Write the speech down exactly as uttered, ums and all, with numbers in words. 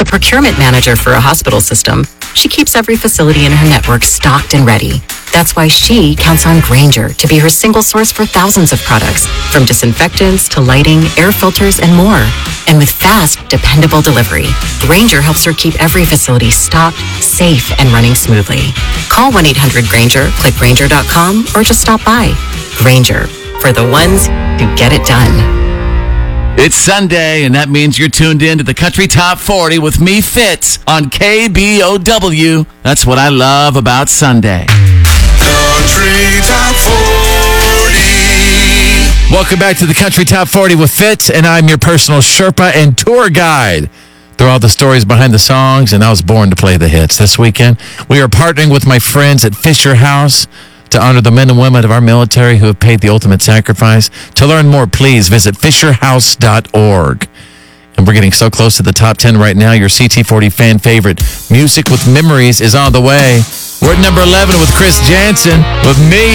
procurement manager for a hospital system, she keeps every facility in her network stocked and ready. That's why she counts on Grainger to be her single source for thousands of products, from disinfectants to lighting, air filters, and more. And with fast, dependable delivery, Grainger helps her keep every facility stocked, safe, and running smoothly. Call one eight hundred Grainger, click Grainger dot com, or just stop by. Grainger, for the ones who get it done. It's Sunday, and that means you're tuned in to the Country Top forty with me, Fitz, on K B O W. That's what I love about Sunday. Country Top forty. Welcome back to the Country Top forty with Fitz, and I'm your personal Sherpa and tour guide through all the stories behind the songs, and I was born to play the hits. This weekend, we are partnering with my friends at Fisher House to honor the men and women of our military who have paid the ultimate sacrifice. To learn more, please visit fisher house dot org. And we're getting so close to the top ten right now. Your C T forty fan favorite, Music with Memories, is on the way. We're at number eleven with Chris Jansen with Me.